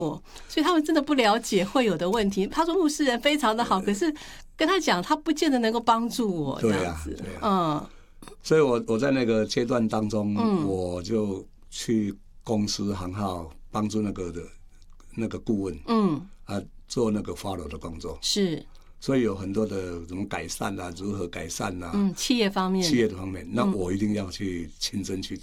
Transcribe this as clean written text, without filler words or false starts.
所以他们真的不了解会有的问题。他说牧师人非常的好，可是跟他讲，他不见得能够帮助我这样子。 对啊。所以我在那个阶段当中，我就去公司行号帮助那个顾问，做那个 follow 的工作。 是。 所以有很多的怎么改善啊，如何改善啊， 企业的方面， 那我一定要去亲身去